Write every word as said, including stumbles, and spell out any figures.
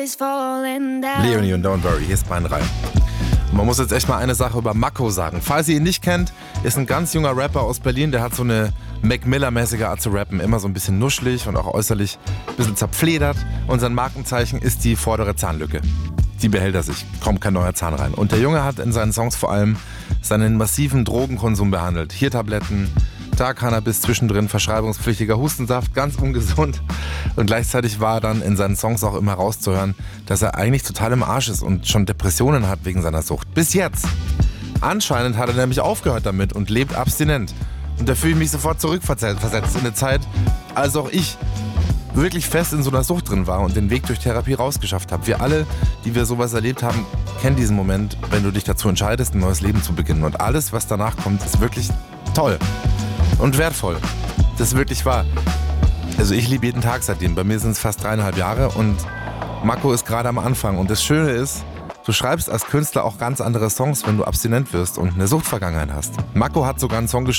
is falling down. Leonie und Don't Worry, hier ist mein Reim. Man muss jetzt echt mal eine Sache über Mako sagen. Falls ihr ihn nicht kennt, ist ein ganz junger Rapper aus Berlin, der hat so eine Mac Miller-mäßige Art zu rappen. Immer so ein bisschen nuschelig und auch äußerlich ein bisschen zerfledert. Und sein Markenzeichen ist die vordere Zahnlücke. Die behält er sich, kommt kein neuer Zahn rein. Und der Junge hat in seinen Songs vor allem seinen massiven Drogenkonsum behandelt. Hier Tabletten, da Cannabis, zwischendrin verschreibungspflichtiger Hustensaft, ganz ungesund. Und gleichzeitig war dann in seinen Songs auch immer rauszuhören, dass er eigentlich total im Arsch ist und schon Depressionen hat wegen seiner Sucht. Bis jetzt. Anscheinend hat er nämlich aufgehört damit und lebt abstinent. Und da fühle ich mich sofort zurückversetzt in eine Zeit, als auch ich wirklich fest in so einer Sucht drin war und den Weg durch Therapie rausgeschafft habe. Wir alle, die wir sowas erlebt haben, kennen diesen Moment, wenn du dich dazu entscheidest, ein neues Leben zu beginnen. Und alles, was danach kommt, ist wirklich toll und wertvoll. Das ist wirklich wahr. Also ich liebe jeden Tag seitdem. Bei mir sind es fast dreieinhalb Jahre und Mako ist gerade am Anfang. Und das Schöne ist, du schreibst als Künstler auch ganz andere Songs, wenn du abstinent wirst und eine Suchtvergangenheit hast. Mako hat sogar einen Song geschrieben,